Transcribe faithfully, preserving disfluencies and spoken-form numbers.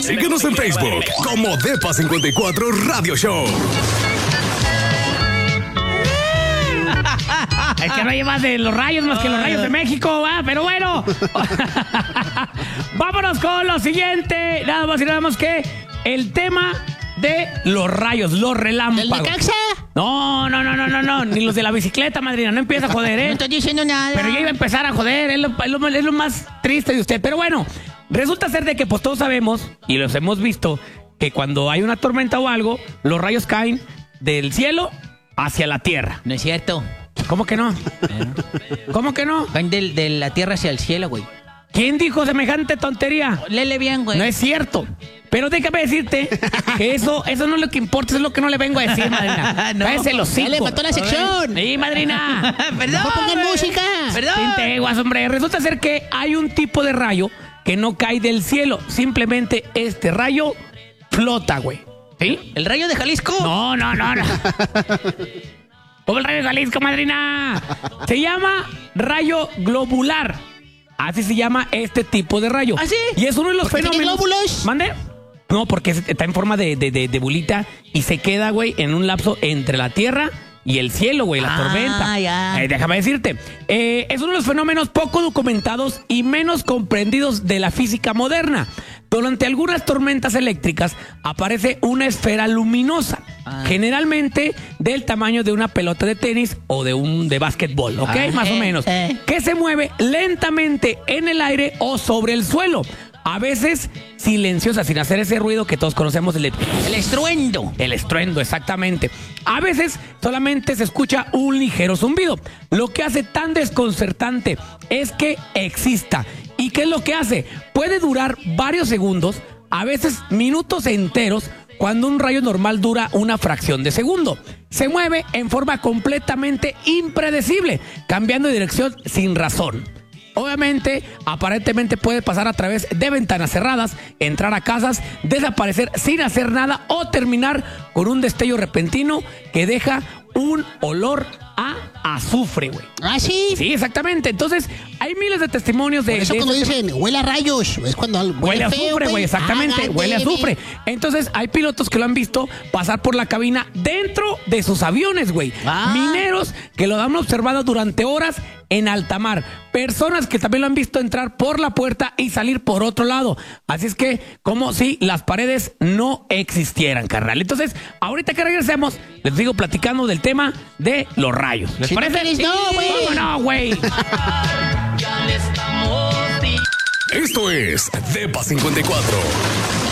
Síguenos en Facebook como Depa cincuenta y cuatro Radio Show. Es que no hay más de los rayos más que los rayos de México, ¿va? Pero bueno. Vámonos con lo siguiente. Nada más y nada más que el tema de los rayos, los relámpagos. ¿El Necaxa? No, no, no, no, no, no. Ni los de la bicicleta, madrina. No empieza a joder, ¿eh? No estoy diciendo nada. Pero ya iba a empezar a joder. Es lo, es lo, es lo más triste de usted. Pero bueno, resulta ser de que pues todos sabemos, y los hemos visto, que cuando hay una tormenta o algo, los rayos caen del cielo hacia la tierra. No es cierto. ¿Cómo que no? ¿Cómo que no? Van del- de la tierra hacia el cielo, güey. ¿Quién dijo semejante tontería? Lele bien, güey. No es cierto. Pero déjame decirte que eso, eso no es lo que importa, eso es lo que no le vengo a decir, madrina. No. Cállese los Ya le hocico. mató la sección. Sí, madrina. Perdón. No pongan güey. música. Perdón. Tinteguas, hombre. Resulta ser que hay un tipo de rayo que no cae del cielo. Simplemente este rayo flota, güey. ¿Sí? ¿El rayo de Jalisco? No, no, no, no. Como el rayo de Jalisco, madrina. Se llama rayo globular. Así se llama este tipo de rayo. ¿Ah, sí? Y es uno de los ¿Por qué tiene fenómenos. glóbulos? ¿Mande? No, porque es- está en forma de, de, de, de bolita y se queda, güey, en un lapso entre la Tierra y el cielo, güey, la Ah, tormenta. ya. Eh, déjame decirte. eh, es uno de los fenómenos poco documentados y menos comprendidos de la física moderna. Durante algunas tormentas eléctricas aparece una esfera luminosa, Ah. generalmente del tamaño de una pelota de tenis o de un de básquetbol, ¿ok? Ah, Más o eh, menos. eh. Que se mueve lentamente en el aire o sobre el suelo. A veces silenciosa, sin hacer ese ruido que todos conocemos, el de- El estruendo. el estruendo, exactamente. A veces solamente se escucha un ligero zumbido. Lo que hace tan desconcertante es que exista. ¿Y qué es lo que hace? Puede durar varios segundos, a veces minutos enteros, cuando un rayo normal dura una fracción de segundo. Se mueve en forma completamente impredecible, cambiando de dirección sin razón. Obviamente, aparentemente puede pasar a través de ventanas cerradas, entrar a casas, desaparecer sin hacer nada o terminar con un destello repentino que deja un olor a azufre, güey. ¿Ah, sí? Sí, exactamente. Entonces, hay miles de testimonios de... Por eso de cuando este- dicen, huele a rayos, es cuando algo Huele a feo, azufre, güey, exactamente, Ah, huele a dale. azufre. Entonces, hay pilotos que lo han visto pasar por la cabina dentro de sus aviones, güey. Ah. Mineros que lo han observado durante horas en alta mar. Personas que también lo han visto entrar por la puerta y salir por otro lado. Así es que, como si las paredes no existieran, carnal. Entonces, ahorita que regresemos, les digo platicando del tema de los rayos. ¿Les Si no parece? quieres, no, güey. ¿Cómo no, güey? Esto es Depa cincuenta y cuatro.